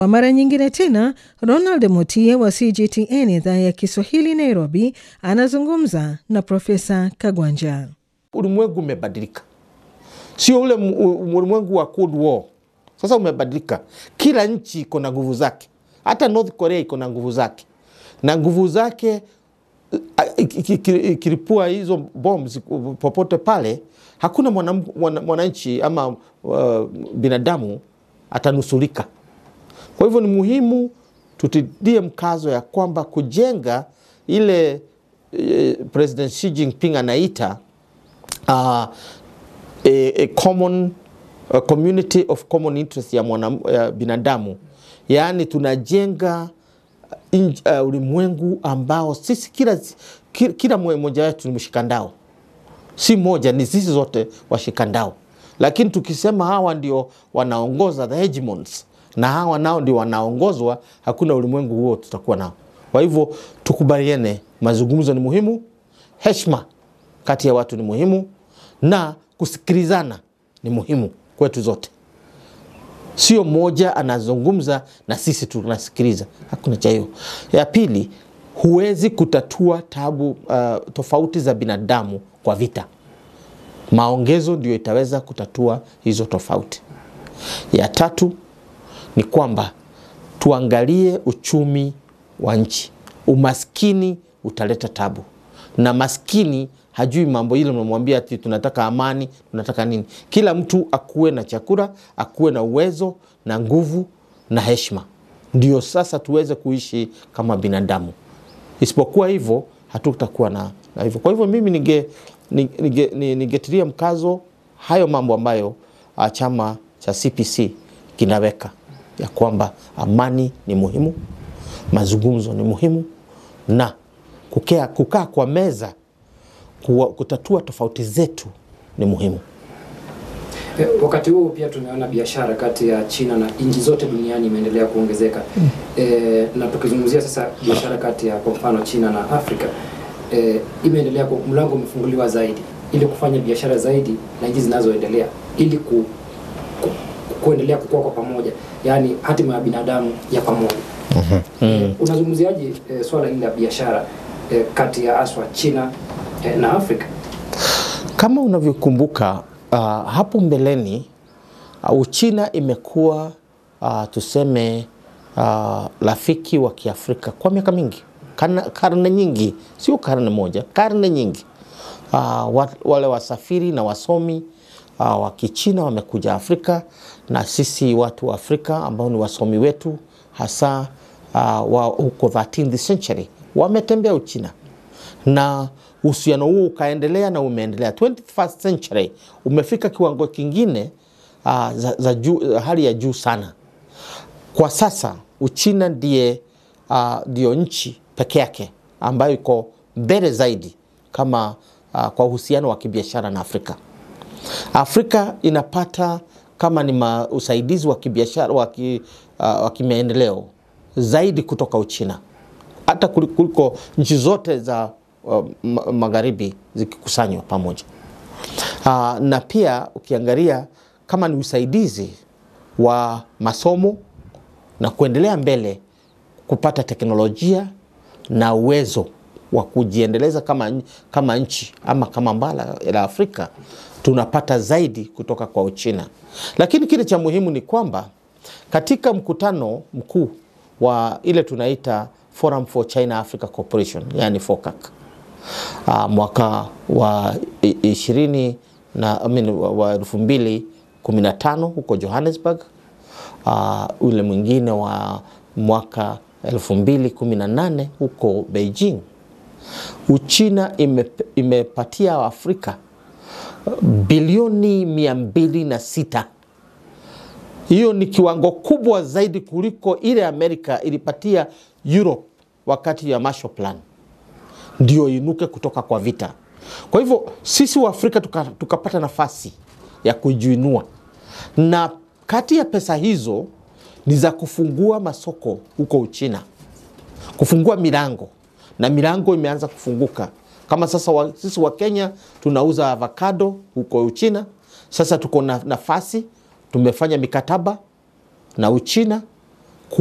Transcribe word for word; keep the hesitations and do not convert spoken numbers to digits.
Kwa mara nyingine tena, Ronald Mutie wa C G T N idhaa ya Kiswahili Nairobi anazungumza na Profesa Kagwanja. Ulimwengu umebadilika. Sio ule ulimwengu wa Cold War. Sasa umebadilika. Kila nchi iko na nguvu zake. Hata North Korea iko na nguvu zake. Na nguvu zake ikilipua hizo bombs popote pale, hakuna mwananchi ama uh, binadamu atanusulika. Kwa hivyo ni muhimu tutidie mkazo ya kwamba kujenga ile eh, President Xi Jinping anaita uh, a, a common a community of common interest ya, mwana, ya binadamu. Yaani tunajenga uh, ulimwengu ambao sisi kila, kila, kila mmoja wetu ni mshikandao. Si moja, ni sisi zote washikandao. Lakini tukisema hawa ndio wanaongoza, the hegemons, na hawa nao ndio wanaongozwa, hakuna ulimwengu huo tutakuwa nao. Kwa hivyo tukubaliane, mazungumzo ni muhimu, heshima kati ya watu ni muhimu, na kusikilizana ni muhimu kwetu zote. Sio moja anazungumza na sisi tunasikiliza. Hakuna cha hiyo. Ya pili, huwezi kutatua tabu uh, tofauti za binadamu kwa vita. Maongezo ndio itaweza kutatua hizo tofauti. Ya tatu ni kwamba tuangalie uchumi wa nchi. Umaskini utaleta tabu. Na maskini hajui mambo ile, mnamwambia ati tunataka amani, tunataka nini. Kila mtu akuwe na chakula, akuwe na uwezo, na nguvu, na heshima. Ndio sasa tuweze kuishi kama binadamu. Isipokuwa hivyo, hatutakuwa na, na hivyo. Kwa hivyo mimi nige nige ningetilia mkazo hayo mambo ambayo uh, chama cha C P C kinaweka, ya kwamba amani ni muhimu, mazungumzo ni muhimu, na kukea, kukaa kwa meza kutatua tofauti zetu ni muhimu. E, wakati huo pia tumeona biashara kati ya China na nchi zote duniani imeendelea kuongezeka. Mm. E, na tukizungumzia sasa biashara kati ya kwa mfano China na Afrika, e, imeendelea kwa mlango umefunguliwa zaidi ili kufanya biashara zaidi na nchi zinazoendelea ili ku, ku, kuendelea kukua kwa pamoja, yani hatima ya binadamu ya pamoja. Mm-hmm. E, unazungumziaje e, swala hili la biashara e, kati ya aswa China e, na Afrika? Kama unavyokumbuka uh, hapo mbeleni uh, Uchina imekuwa uh, tuseme uh, rafiki wa Kiafrika kwa miaka mingi, karne, karne nyingi, sio karne moja, karne nyingi. Uh, wale wasafiri na wasomi uh, wa Kichina wamekuja Afrika, na sisi watu wa Afrika ambao ni wasomi wetu hasa uh, wa huko thirteenth century wametembea Uchina, na uhusiano huu ukaendelea na umeendelea. twenty-first century umefika kiwango kingine uh, za, za juu, hali ya juu sana. Kwa sasa Uchina ndiye uh, ndio nchi peke yake ambayo iko mbele zaidi kama uh, kwa uhusiano wa kibiashara na Afrika. Afrika inapata kama ni ma, usaidizi wa kibiashara wa ki, uh, kimaendeleo zaidi kutoka Uchina, hata kuliko nchi zote za uh, magharibi zikikusanywa pamoja. Uh, na pia ukiangalia kama ni usaidizi wa masomo na kuendelea mbele, kupata teknolojia na uwezo wa kujiendeleza kama, kama nchi ama kama bara la Afrika, tunapata zaidi kutoka kwa Uchina. Lakini kile cha muhimu ni kwamba katika mkutano mkuu wa ile tunaita Forum for China Africa Cooperation, yani FOCAC, uh, mwaka wa ishirini na I mean, wa elfu mbili kumi na tano huko Johannesburg, uh, ule mwingine wa mwaka elfu mbili kumi na nane huko Beijing, Uchina ime, imepatia Afrika bilioni mia mbili na sita. Hiyo ni kiwango kubwa zaidi kuliko ile Amerika ilipatia Europe wakati ya Marshall Plan, ndio inuke kutoka kwa vita. Kwa hivyo sisi wa Afrika tukapata tuka nafasi ya kujiinua, na kati ya pesa hizo ni za kufungua masoko huko Uchina, kufungua milango, na milango imeanza kufunguka. Kama sasa wa, sisi wa Kenya tunauza avocado huko Uchina, sasa tuko na nafasi, tumefanya mikataba na Uchina